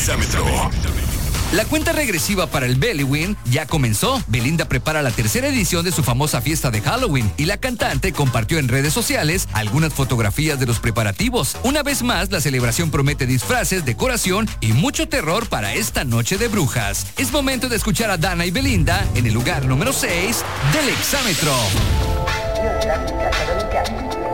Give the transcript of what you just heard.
Exámetro. La cuenta regresiva para el Bellywin ya comenzó. Belinda prepara la tercera edición de su famosa fiesta de Halloween y la cantante compartió en redes sociales algunas fotografías de los preparativos. Una vez más, la celebración promete disfraces, decoración y mucho terror para esta noche de brujas. Es momento de escuchar a Dana y Belinda en el lugar número 6 del Exámetro.